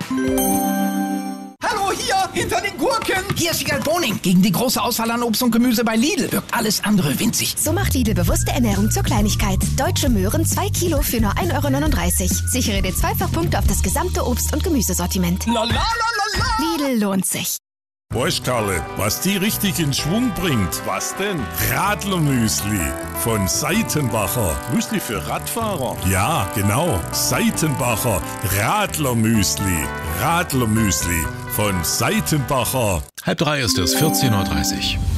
Hallo, hier, hinter den Gurken. Hier ist Wiegald Boning. Gegen die große Auswahl an Obst und Gemüse bei Lidl wirkt alles andere winzig. So macht Lidl bewusste Ernährung zur Kleinigkeit. Deutsche Möhren 2 Kilo für nur 1,39 €. Sichere dir Zweifachpunkte auf das gesamte Obst- und Gemüsesortiment. La la la la la. Lidl lohnt sich. Weißt Karle, was die richtig in Schwung bringt? Was denn? Radlermüsli von Seitenbacher. Müsli für Radfahrer? Ja, genau. Seitenbacher Radlermüsli. Radlermüsli von Seitenbacher. 2:30 ist es, 14:30 Uhr.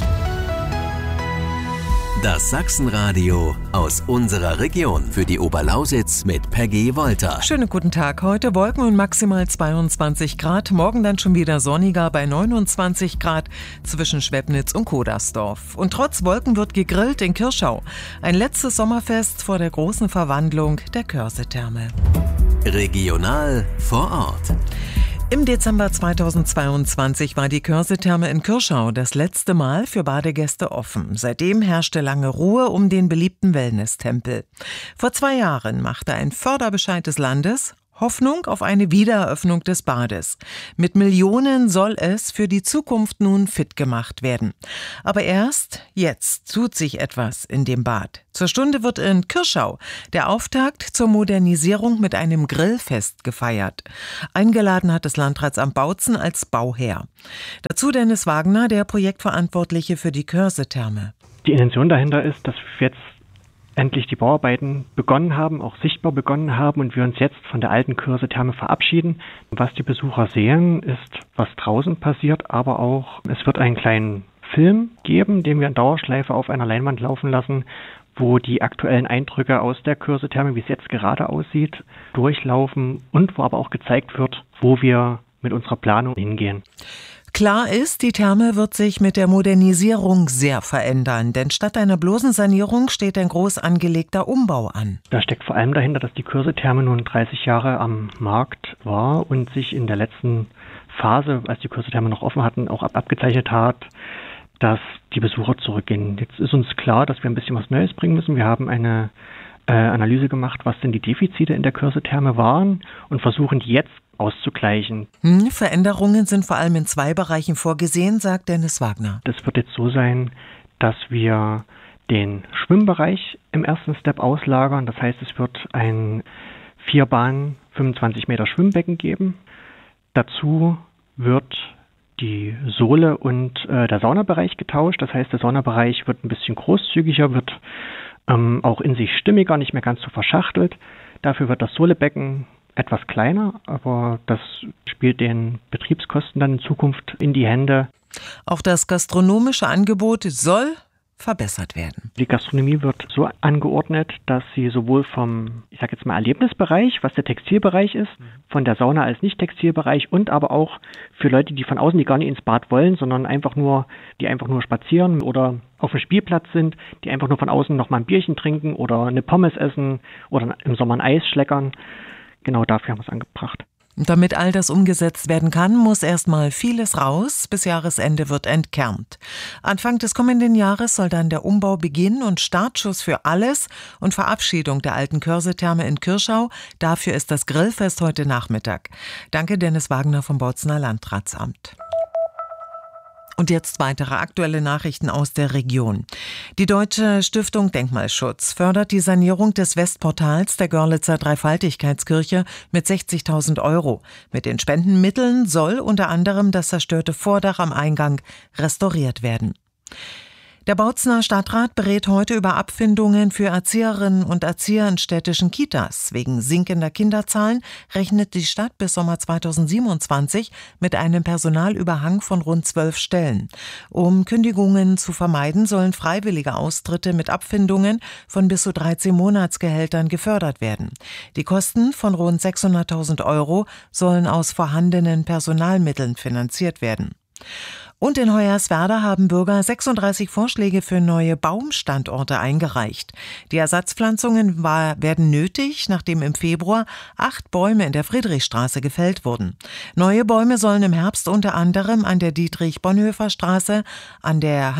Das Sachsenradio aus unserer Region für die Oberlausitz mit Peggy Wolter. Schönen guten Tag. Heute Wolken und maximal 22 Grad. Morgen dann schon wieder sonniger bei 29 Grad zwischen Schwebnitz und Kodersdorf. Und trotz Wolken wird gegrillt in Kirschau. Ein letztes Sommerfest vor der großen Verwandlung der Körse-Therme. Regional vor Ort. Im Dezember 2022 war die Körse-Therme in Kirschau das letzte Mal für Badegäste offen. Seitdem herrschte lange Ruhe um den beliebten Wellness-Tempel. Vor 2 Jahren machte ein Förderbescheid des Landes Hoffnung auf eine Wiedereröffnung des Bades. Mit Millionen soll es für die Zukunft nun fit gemacht werden. Aber erst jetzt tut sich etwas in dem Bad. Zur Stunde wird in Kirschau der Auftakt zur Modernisierung mit einem Grillfest gefeiert. Eingeladen hat das Landratsamt Bautzen als Bauherr. Dazu Dennis Wagner, der Projektverantwortliche für die Körse-Therme. Die Intention dahinter ist, dass wir jetzt endlich die Bauarbeiten begonnen haben, auch sichtbar begonnen haben und wir uns jetzt von der alten Körse-Therme verabschieden. Was die Besucher sehen, ist, was draußen passiert, aber auch, es wird einen kleinen Film geben, den wir in Dauerschleife auf einer Leinwand laufen lassen, wo die aktuellen Eindrücke aus der Körse-Therme, wie es jetzt gerade aussieht, durchlaufen und wo aber auch gezeigt wird, wo wir mit unserer Planung hingehen. Klar ist, die Therme wird sich mit der Modernisierung sehr verändern, denn statt einer bloßen Sanierung steht ein groß angelegter Umbau an. Da steckt vor allem dahinter, dass die Körse-Therme nun 30 Jahre am Markt war und sich in der letzten Phase, als die Körse-Therme noch offen hatten, auch abgezeichnet hat, dass die Besucher zurückgehen. Jetzt ist uns klar, dass wir ein bisschen was Neues bringen müssen. Wir haben eine Analyse gemacht, was denn die Defizite in der Körse-Therme waren und versuchen die jetzt auszugleichen. Veränderungen sind vor allem in 2 Bereichen vorgesehen, sagt Dennis Wagner. Das wird jetzt so sein, dass wir den Schwimmbereich im ersten Step auslagern. Das heißt, es wird ein 4-Bahn, 25 Meter Schwimmbecken geben. Dazu wird die Sohle und der Saunabereich getauscht. Das heißt, der Saunabereich wird ein bisschen großzügiger, wird auch in sich stimmiger, nicht mehr ganz so verschachtelt. Dafür wird das Sohlebecken etwas kleiner, aber das spielt den Betriebskosten dann in Zukunft in die Hände. Auch das gastronomische Angebot soll verbessert werden. Die Gastronomie wird so angeordnet, dass sie sowohl vom, ich sage jetzt mal, Erlebnisbereich, was der Textilbereich ist, von der Sauna als Nicht-Textilbereich und aber auch für Leute, die von außen, die gar nicht ins Bad wollen, sondern die einfach nur spazieren oder auf dem Spielplatz sind, die einfach nur von außen noch mal ein Bierchen trinken oder eine Pommes essen oder im Sommer ein Eis schleckern. Genau dafür haben wir es angebracht. Und damit all das umgesetzt werden kann, muss erstmal vieles raus. Bis Jahresende wird entkernt. Anfang des kommenden Jahres soll dann der Umbau beginnen und Startschuss für alles und Verabschiedung der alten Körse-Therme in Kirschau. Dafür ist das Grillfest heute Nachmittag. Danke, Dennis Wagner vom Bautzener Landratsamt. Und jetzt weitere aktuelle Nachrichten aus der Region. Die Deutsche Stiftung Denkmalschutz fördert die Sanierung des Westportals der Görlitzer Dreifaltigkeitskirche mit 60.000 €. Mit den Spendenmitteln soll unter anderem das zerstörte Vordach am Eingang restauriert werden. Der Bautzener Stadtrat berät heute über Abfindungen für Erzieherinnen und Erzieher in städtischen Kitas. Wegen sinkender Kinderzahlen rechnet die Stadt bis Sommer 2027 mit einem Personalüberhang von rund 12 Stellen. Um Kündigungen zu vermeiden, sollen freiwillige Austritte mit Abfindungen von bis zu 13 Monatsgehältern gefördert werden. Die Kosten von rund 600.000 € sollen aus vorhandenen Personalmitteln finanziert werden. Und in Hoyerswerda haben Bürger 36 Vorschläge für neue Baumstandorte eingereicht. Die Ersatzpflanzungen werden nötig, nachdem im Februar 8 Bäume in der Friedrichstraße gefällt wurden. Neue Bäume sollen im Herbst unter anderem an der Dietrich-Bonhoeffer-Straße, an der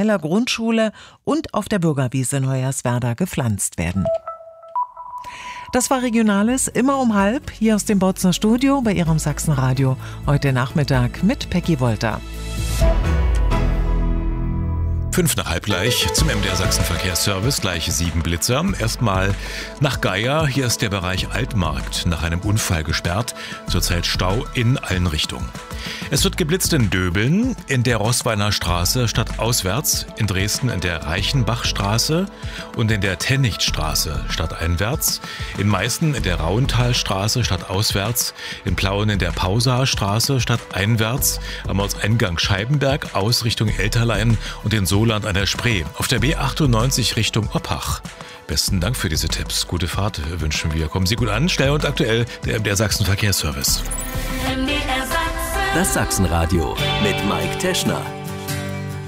Handré-Seiler-Grundschule und auf der Bürgerwiese in Hoyerswerda gepflanzt werden. Das war Regionales, immer um 12:30, hier aus dem Bautzner Studio bei Ihrem Sachsenradio. Heute Nachmittag mit Peggy Wolter. 5:05 gleich zum MDR Sachsen Verkehrsservice, gleich 7 Blitzer. Erstmal nach Geier, hier ist der Bereich Altmarkt nach einem Unfall gesperrt. Zurzeit Stau in allen Richtungen. Es wird geblitzt in Döbeln, in der Roßweiner Straße stadtauswärts, in Dresden in der Reichenbachstraße und in der Tennichtstraße stadteinwärts, in Meißen in der Rauenthalstraße stadtauswärts, in Plauen in der Pausastraße stadteinwärts, am Ortseingang Scheibenberg aus Richtung Elterlein und in Soland an der Spree, auf der B98 Richtung Oppach. Besten Dank für diese Tipps. Gute Fahrt wünschen wir. Kommen Sie gut an, schnell und aktuell, der MDR Sachsen Verkehrsservice. Das Sachsenradio mit Mike Teschner.